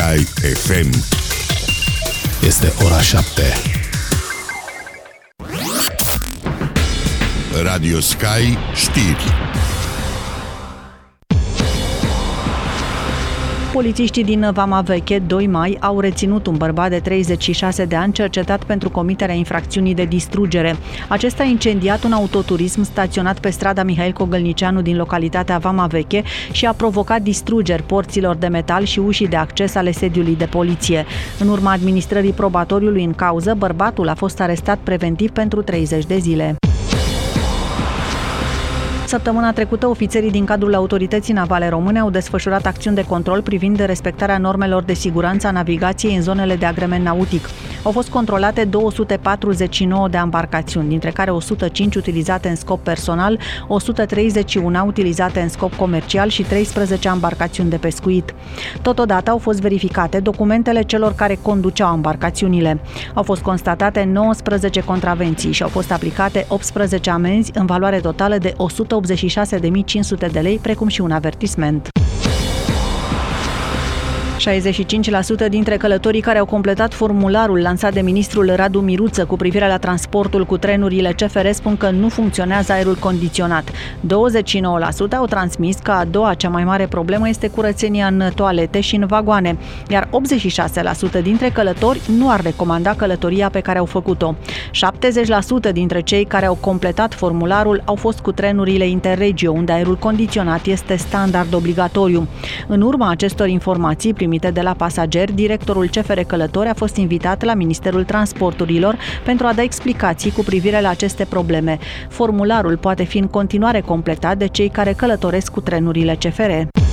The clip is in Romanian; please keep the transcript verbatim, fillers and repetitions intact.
Sky F M. Este ora șapte. Radio Sky știri. Polițiștii din Vama Veche, doi mai, au reținut un bărbat de treizeci și șase de ani cercetat pentru comiterea infracțiunii de distrugere. Acesta a incendiat un autoturism staționat pe strada Mihail Cogălnicianu din localitatea Vama Veche și a provocat distrugeri porților de metal și ușii de acces ale sediului de poliție. În urma administrării probatoriului în cauză, bărbatul a fost arestat preventiv pentru treizeci de zile. Săptămâna trecută, ofițerii din cadrul Autorității Navale Române au desfășurat acțiuni de control privind respectarea normelor de siguranță a navigației în zonele de agrement nautic. Au fost controlate două sute patruzeci și nouă de ambarcațiuni, dintre care o sută cinci utilizate în scop personal, o sută treizeci și unu utilizate în scop comercial și treisprezece embarcațiuni de pescuit. Totodată au fost verificate documentele celor care conduceau embarcațiunile. Au fost constatate nouăsprezece contravenții și au fost aplicate optsprezece amenzi în valoare totală de o sută optzeci și șase de mii cinci sute de lei, precum și un avertisment. șaizeci și cinci la sută dintre călătorii care au completat formularul lansat de ministrul Radu Miruță cu privire la transportul cu trenurile C F R spun că nu funcționează aerul condiționat. douăzeci și nouă la sută au transmis că a doua cea mai mare problemă este curățenia în toalete și în vagoane, iar optzeci și șase la sută dintre călători nu ar recomanda călătoria pe care au făcut-o. șaptezeci la sută dintre cei care au completat formularul au fost cu trenurile Interregio, unde aerul condiționat este standard obligatoriu. În urma acestor informații primite de la pasageri, directorul C F R Călători a fost invitat la Ministerul Transporturilor pentru a da explicații cu privire la aceste probleme. Formularul poate fi în continuare completat de cei care călătoresc cu trenurile C F R.